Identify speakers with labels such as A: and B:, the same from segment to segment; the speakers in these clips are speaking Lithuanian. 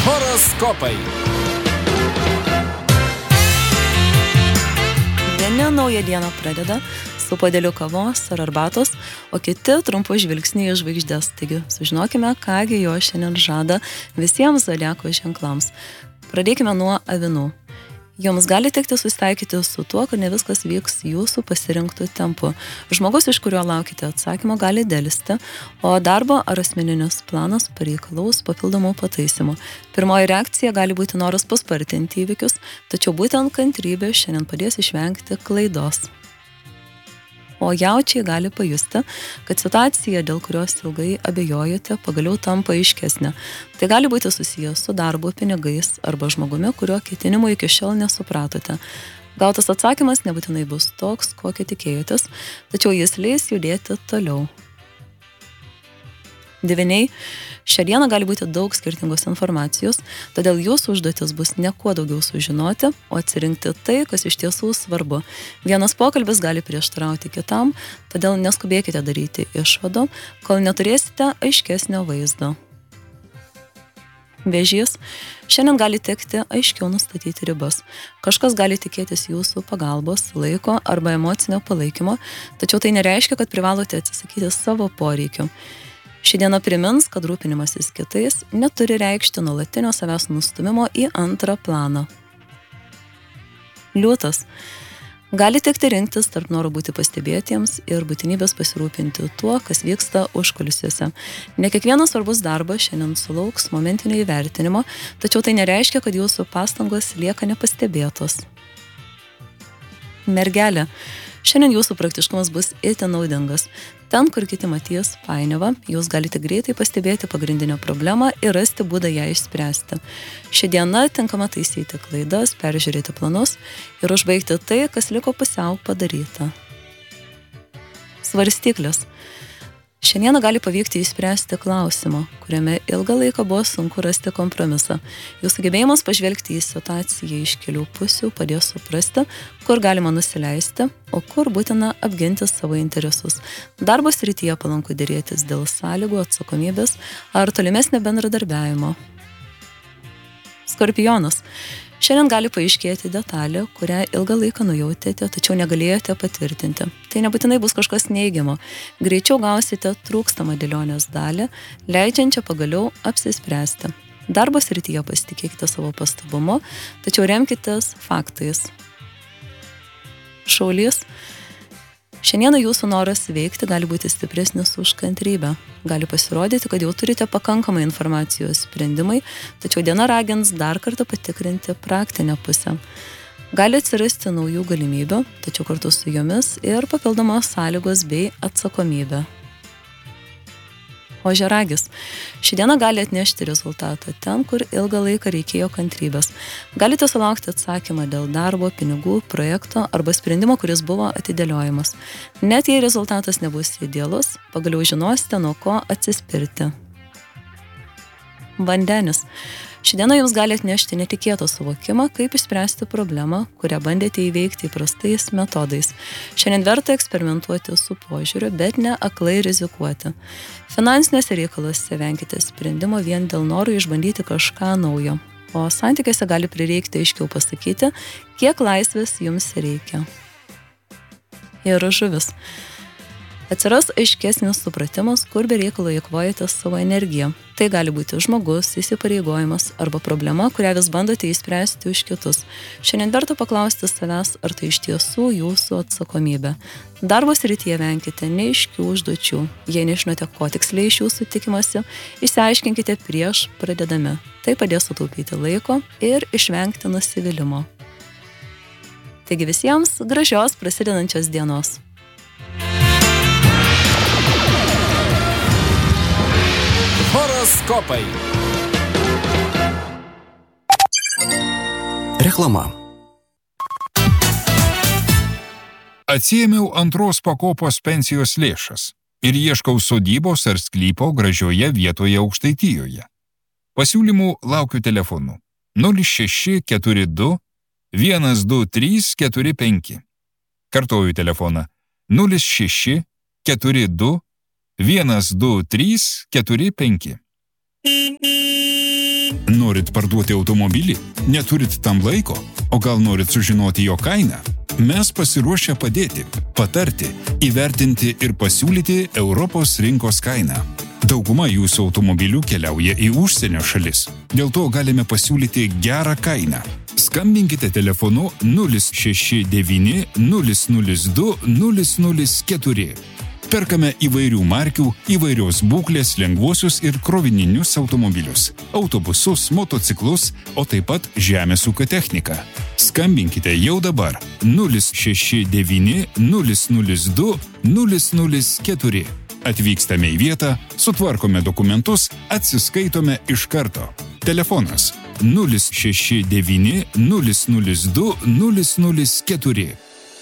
A: Horoskopai.
B: Vieni naują dieną pradeda su puodeliu kavos ar arbatos, o kiti trumpu žvilgsniu į žvaigždes. Taigi, sužinokime, kągi jo šiandien žada visiems zodiako ženklams. Pradėkime nuo avinų. Jums gali tekti susitaikyti su tuo, kad ne viskas vyks jūsų pasirinktų tempu. Žmogus, iš kurio laukite atsakymo, gali dėlisti, o darbo ar asmeninis planas pareikalaus papildomų pataisymų. Pirmoji reakcija gali būti noras paspartinti įvykius, tačiau būtent kantrybė šiandien padės išvengti klaidos. O jaučiai gali pajusti, kad situacija, dėl kurios ilgai abejojate, pagaliau tampa aiškesnė. Tai gali būti susijęs su darbu, pinigais arba žmogumi, kurio ketinimų iki šiol nesupratote. Gautas atsakymas nebūtinai bus toks, kokio tikėjotės, tačiau jis leis judėti toliau. Deviniai, šią dieną gali būti daug skirtingos informacijos, todėl jūsų užduotis bus ne kuo daugiau sužinoti, o atsirinkti tai, kas iš tiesų svarbu. Vienas pokalbis gali prieštarauti kitam, todėl neskubėkite daryti išvadų, kol neturėsite aiškesnio vaizdo. Vėžys, šiandien gali tekti aiškiau nustatyti ribas. Kažkas gali tikėtis jūsų pagalbos, laiko arba emocinio palaikymo, tačiau tai nereiškia, kad privalote atsisakyti savo poreikių. Ši diena primins, kad rūpinimasis kitais neturi reikšti nuolatinio savęs nustumimo į antrą planą. Liūtas. Gali tekti rinktis tarp noro būti pastebėtiems ir būtinybės pasirūpinti tuo, kas vyksta užkulisiuose. Ne kiekvienas svarbus darbas šiandien sulauks momentinio įvertinimo, tačiau tai nereiškia, kad jūsų pastangos lieka nepastebėtos. Mergelė. Šiandien jūsų praktiškumas bus itin naudingas. Ten, kur kiti matys painiavą, jūs galite greitai pastebėti pagrindinę problemą ir rasti būdą ją išspręsti. Ši diena tinkama taisyti klaidas, peržiūrėti planus ir užbaigti tai, kas liko pusiau padaryta. Svarstyklis. Šiandieną gali pavykti išspręsti klausimą, kuriame ilgą laiką buvo sunku rasti kompromisą. Jūsų gebėjimas pažvelgti į situaciją iš kelių pusių padės suprasti, kur galima nusileisti, o kur būtina apginti savo interesus. Darbo srityje palanku dėrėtis dėl sąlygų, atsakomybės ar tolimesnio bendradarbiavimo. Skorpionas. Šiandien gali paaiškėti detalė, kurią ilgą laiką nujautėte, tačiau negalėjote patvirtinti. Tai nebūtinai bus kažkas neigiamo. Greičiau gausite trūkstamą dėlionės dalį, leidžiančią pagaliau apsispręsti. Darbo srityje pasitikėkite savo pastabumu, tačiau remkitės faktais. Šaulys. Šiandieną jūsų noras veikti gali būti stipresnis už kantrybę. Gali pasirodyti, kad jau turite pakankamai informacijos sprendimai, tačiau diena ragins dar kartą patikrinti praktinę pusę. Gali atsirasti naujų galimybių, tačiau kartu su jomis ir papildomos sąlygos bei atsakomybė. Ožiaragis. Ši diena gali atnešti rezultatą ten, kur ilgą laiką reikėjo kantrybės. Galite sulaukti atsakymą dėl darbo, pinigų, projekto arba sprendimo, kuris buvo atidėliojimas. Net jei rezultatas nebus idealus, pagaliau žinosite, nuo ko atsispirti. Vandenis. Ši diena jums gali atnešti netikėtą suvokimą, kaip išspręsti problemą, kurią bandėte įveikti įprastais metodais. Šiandien verta eksperimentuoti su požiūriu, bet ne aklai rizikuoti. Finansinėse reikaluose venkite sprendimo vien dėl noro išbandyti kažką naujo, o santykiuose gali prireikti aiškiau pasakyti, kiek laisvės jums reikia. Ir žuvis. Atsiras aiškesnis supratimas, kur be reikalo eikvojate savo energiją. Tai gali būti žmogus, įsipareigojimas arba problema, kurią vis bandote išspręsti už kitus. Šiandien verta paklausti savęs, ar tai iš tiesų jūsų atsakomybė. Darbo srityje venkite neaiškių užduočių. Jei nežinote, ko tiksliai iš jūsų tikimasi, išsiaiškinkite prieš pradedami. Tai padės sutaupyti laiko ir išvengti nusivylimo. Taigi visiems gražios prasidedančios dienos.
A: Horoskopai.
C: Reklama.
D: Atsiėmiau antros pakopos pensijos lėšas ir ieškau sodybos ar sklypo gražioje vietoje Aukštaitijoje. Pasiūlymų laukiu telefonu 0642 12345. Kartoju telefoną 0642 12345. Nuo Norit parduoti automobilį? Neturit tam laiko? O gal norit sužinoti jo kainą? Mes pasiruošę padėti, patarti, įvertinti ir pasiūlyti Europos rinkos kainą. Dauguma jūsų automobilių keliauja į užsienio šalis. Dėl to galime pasiūlyti gerą kainą. Skambinkite telefonu 069 002 004. Perkame įvairių markių, įvairios būklės lengvuosius ir krovininius automobilius, autobusus, motociklus, o taip pat žemės ūkio techniką. Skambinkite jau dabar 069 002 004. Atvykstame į vietą, sutvarkome dokumentus, atsiskaitome iš karto. Telefonas 069 002 004.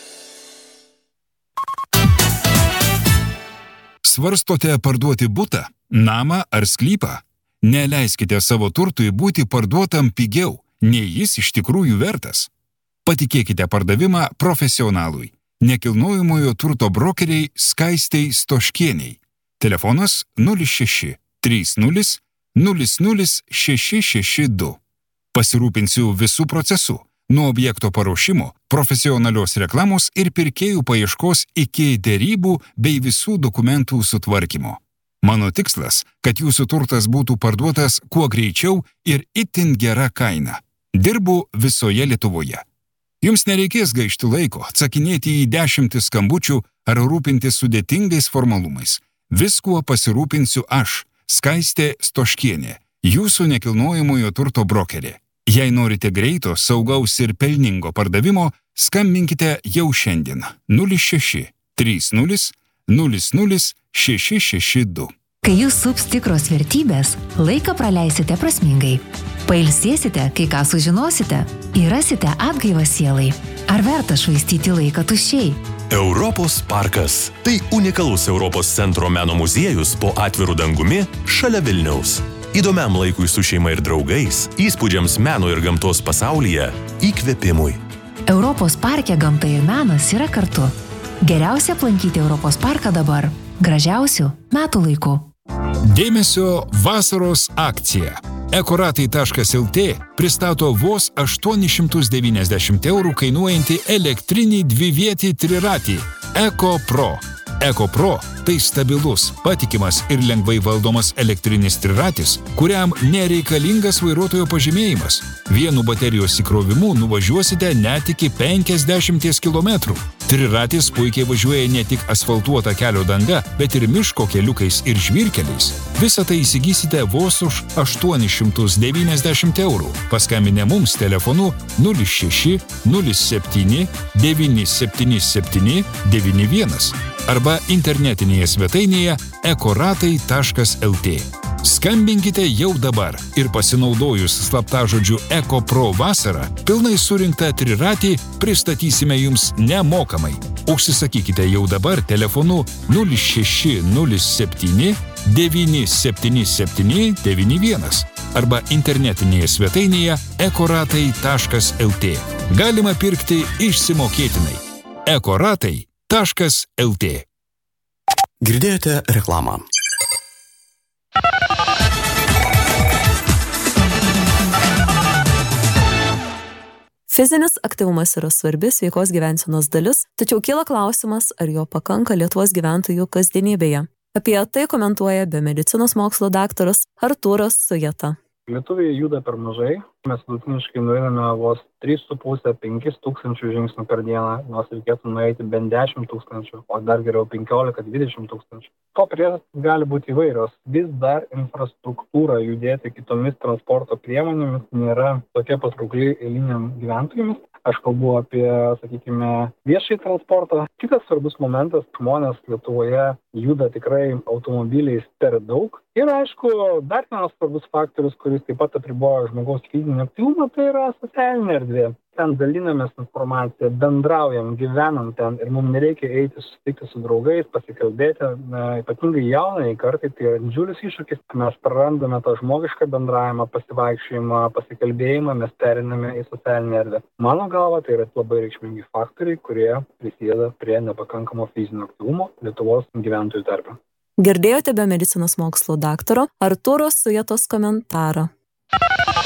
D: Svarstote parduoti butą, namą ar sklypą? Neleiskite savo turtui būti parduotam pigiau, nei jis iš tikrųjų vertas. Patikėkite pardavimą profesionalui, nekilnojamojo turto brokeriai Skaistei Stoškieniai. Telefonas 06 30 00 662. Pasirūpinsiu visų procesų. Nuo objekto paruošimo, profesionalios reklamos ir pirkėjų paieškos iki derybų bei visų dokumentų sutvarkymo. Mano tikslas, kad jūsų turtas būtų parduotas kuo greičiau ir itin gera kaina. Dirbu visoje Lietuvoje. Jums nereikės gaišti laiko, atsakinėti į 10 skambučių ar rūpintis sudėtingais formalumais. Viskuo pasirūpinsiu aš, Skaistė Stoškienė, jūsų nekilnojamojo turto brokerė. Jei norite greito, saugaus ir pelningo pardavimo, skambinkite jau šiandien 06 30 00 662.
A: Kai jūs sups tikros vertybės, laiką praleisite prasmingai. Pailsėsite, kai ką sužinosite, ir rasite atgaivą sielai. Ar verta švaistyti laiką tuščiai?
C: Europos parkas. Tai unikalus Europos centro meno muziejus po atviru dangumi šalia Vilniaus. Įdomiam laikui su šeima ir draugais, įspūdžiams meno ir gamtos pasaulyje, įkvėpimui.
A: Europos parke gamta ir menas yra kartu. Geriausia aplankyti Europos parką dabar, gražiausių metų laiku.
D: Dėmesio vasaros akcija. Ekoratai.lt pristato vos 890 eurų kainuojantį elektrinį dvivietį triratį Eko Pro. Eko Pro tai stabilus, patikimas ir lengvai valdomas elektrinis triratis, kuriam nereikalingas vairuotojo pažymėjimas. Vienu baterijos įkrovimu nuvažiuosite net iki 50 km. Triratis puikiai važiuoja ne tik asfaltuota kelio danga, bet ir miško keliukais ir žvyrkeliais. Visą tai įsigysite vos už 890 eurų. Paskambinę mums telefonu 06 07 977 91 arba internetinėje svetainėje ekoratai.lt. Skambinkite jau dabar ir pasinaudojus slaptažodžiu Eko Pro vasarą, pilnai surinktą triratį pristatysime jums nemokamai. Užsisakykite jau dabar telefonu 06 07 977 91 arba internetinėje svetainėje ekoratai.lt. Galima pirkti išsimokėtinai. ekoratai.lt.
C: Girdėjote reklamą.
B: Fizinis aktyvumas yra svarbi sveikos gyvensenos dalis, tačiau kyla klausimas, ar jo pakanka Lietuvos gyventojų kasdienybėje. Apie tai komentuoja biomedicinos mokslo daktaras Artūras Sujeta.
E: Lietuviai juda per mažai, mes vidutiniškai nueiname vos 3,5–5 tūkstančių žingsnių per dieną, nors reikėtų nueiti bent 10 tūkstančių, o dar geriau 15–20 tūkstančių. To priežastys gali būti įvairios. Vis dar infrastruktūra judėti kitomis transporto priemonėmis nėra tokia patraukli eiliniam gyventojams. Aš kalbu apie, sakykime, viešąjį transportą. Kitas svarbus momentas, žmonės Lietuvoje juda tikrai automobiliais per daug. Ir aišku, dar vienas svarbus faktorius, kuris taip pat apriboja žmogaus fizinį aktyvumą, tai yra socialinė erdvė. Ten dalinamės informaciją, bendraujam, gyvenam ten ir mums nereikia eiti susitikti su draugais, pasikalbėti. Ypatingai jaunai kartai tai yra didžiulis iššūkis. Mes prarandame tą žmogišką bendravimą, pasivaikščiojimą, pasikalbėjimą, mes periname į socialinę erdvę. Mano galva, tai yra labai reikšmingi faktoriai, kurie prisideda prie nepakankamo fizinio aktyvumo Lietuvos gyventojų tarpe.
B: Girdėjote biomedicinos mokslo daktaro Artūro Sujetos komentarą.